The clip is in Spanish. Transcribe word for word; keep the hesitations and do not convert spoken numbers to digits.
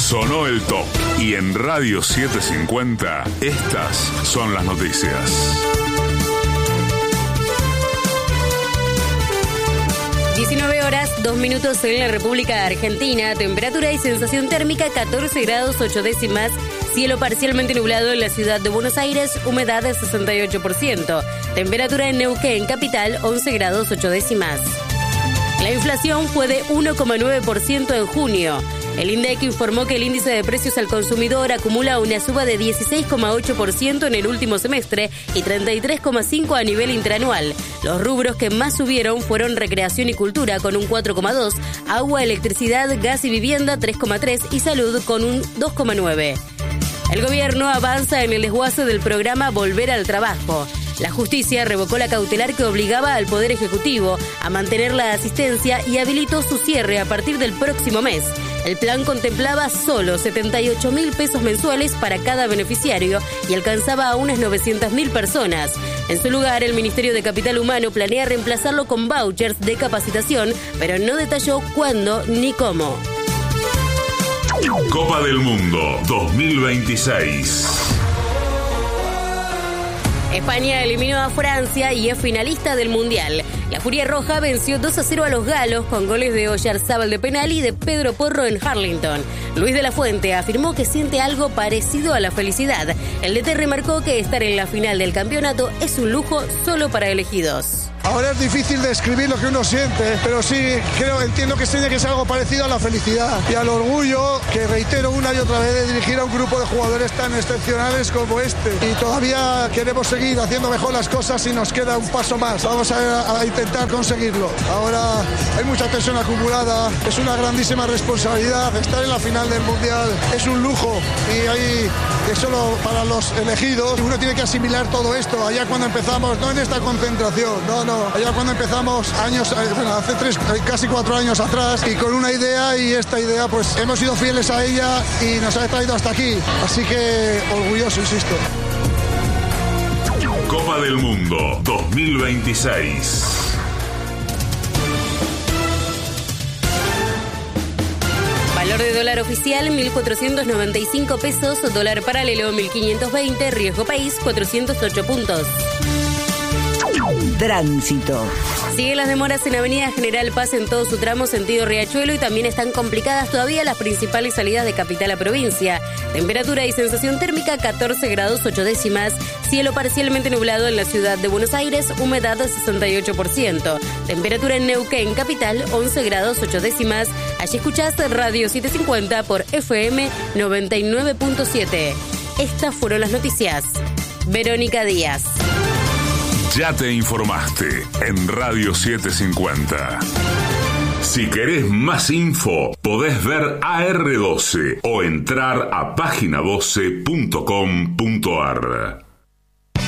Sonó el top. Y en Radio setecientos cincuenta, estas son las noticias. diecinueve horas, dos minutos en la República Argentina. Temperatura y sensación térmica catorce grados ocho décimas. Cielo parcialmente nublado en la ciudad de Buenos Aires. Humedad del sesenta y ocho por ciento. Temperatura en Neuquén, capital, once grados ocho décimas. La inflación fue de uno coma nueve por ciento en junio. El INDEC informó que el índice de precios al consumidor acumula una suba de dieciséis coma ocho por ciento en el último semestre y treinta y tres coma cinco por ciento a nivel interanual. Los rubros que más subieron fueron recreación y cultura con un cuatro coma dos, agua, electricidad, gas y vivienda tres coma tres y salud con un dos coma nueve. El gobierno avanza en el desguace del programa Volver al Trabajo. La justicia revocó la cautelar que obligaba al Poder Ejecutivo a mantener la asistencia y habilitó su cierre a partir del próximo mes. El plan contemplaba solo setenta y ocho mil pesos mensuales para cada beneficiario y alcanzaba a unas novecientas mil personas. En su lugar, el Ministerio de Capital Humano planea reemplazarlo con vouchers de capacitación, pero no detalló cuándo ni cómo. Copa del Mundo dos mil veintiséis. España eliminó a Francia y es finalista del Mundial. La Furia Roja venció dos a cero a los galos con goles de Oyarzábal de penal y de Pedro Porro en Harlington. Luis de la Fuente afirmó que siente algo parecido a la felicidad. El D T remarcó que estar en la final del campeonato es un lujo solo para elegidos. Ahora es difícil describir lo que uno siente, pero sí creo, entiendo que tiene que ser algo parecido a la felicidad y al orgullo que reitero una y otra vez de dirigir a un grupo de jugadores tan excepcionales como este. Y todavía queremos seguir haciendo mejor las cosas y nos queda un paso más. Vamos a, a intentar conseguirlo. Ahora hay mucha tensión acumulada, es una grandísima responsabilidad. Estar en la final del Mundial es un lujo y hay que solo para los elegidos. Uno tiene que asimilar todo esto. Allá cuando empezamos, no en esta concentración, no, no. Allá cuando empezamos años, bueno, hace tres, casi cuatro años atrás y con una idea y esta idea pues hemos sido fieles a ella y nos ha traído hasta aquí. Así que orgulloso, insisto. Copa del Mundo dos mil veintiséis. Valor de dólar oficial mil cuatrocientos noventa y cinco pesos, dólar paralelo mil quinientos veinte, riesgo país cuatrocientos ocho puntos. Tránsito. Siguen las demoras en Avenida General Paz en todo su tramo sentido Riachuelo y también están complicadas todavía las principales salidas de capital a provincia. Temperatura y sensación térmica catorce grados ocho décimas. Cielo parcialmente nublado en la ciudad de Buenos Aires, humedad sesenta y ocho por ciento. Temperatura en Neuquén, capital, once grados ocho décimas. Allí escuchás Radio setecientos cincuenta por F M noventa y nueve punto siete. Estas fueron las noticias. Verónica Díaz. Ya te informaste en Radio setecientos cincuenta. Si querés más info, podés ver A R doce o entrar a página doce punto com punto ar.